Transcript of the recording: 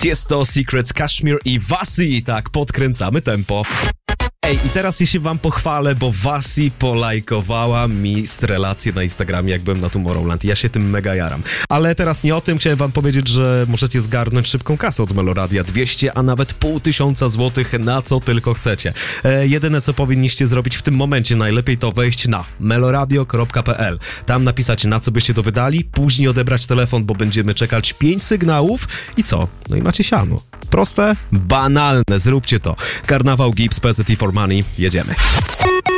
Tiesto, Secrets, Kashmir i Vasi. Tak, podkręcamy tempo. Ej, i teraz się wam pochwalę, bo Vasi polajkowała mi relację na Instagramie, jak byłem na Tomorrowland. Ja się tym mega jaram. Ale teraz nie o tym. Chciałem wam powiedzieć, że możecie zgarnąć szybką kasę od Meloradia. 200, a nawet 500 złotych, na co tylko chcecie. Jedyne, co powinniście zrobić w tym momencie, najlepiej to wejść na meloradio.pl. Tam napisać, na co byście to wydali, później odebrać telefon, bo będziemy czekać 5 sygnałów i co? No i macie siano. Proste? Banalne. Zróbcie to. Karnawał, Gibbs, PZT for Money. Jedziemy.